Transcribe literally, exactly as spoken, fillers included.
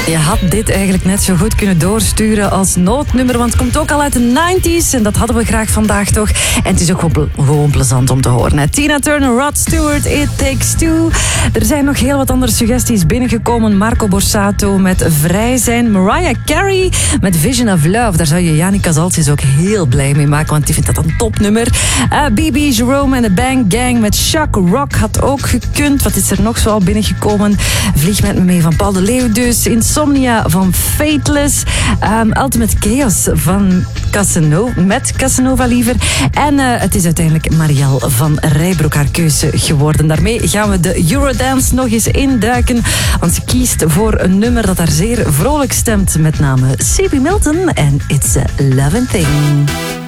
Je had dit eigenlijk net zo goed kunnen doorsturen als noodnummer, want het komt ook al uit de nineties en dat hadden we graag vandaag toch. En het is ook gewoon, gewoon plezant om te horen. Hè. Tina Turner, Rod Stewart, It Takes Two. Er zijn nog heel wat andere suggesties binnengekomen. Marco Borsato met Vrij Zijn. Mariah Carey met Vision of Love. Daar zou je Yannick Cazaltjes ook heel blij mee maken, want die vindt dat een topnummer. Uh, B B Jerome en de Bang Gang met Shock Rock had ook gekund. Wat is er nog zoal binnengekomen? Vlieg met me mee van Paul de Leeuw dus. Insomnia van Fateless. Um, Ultimate Chaos van Casanova, met Casanova liever. En uh, het is uiteindelijk Marielle van Rijbroek haar keuze geworden. Daarmee gaan we de Eurodance nog eens induiken. Want ze kiest voor een nummer dat haar zeer vrolijk stemt. Met name C B Milton en It's a Lovin' Thing.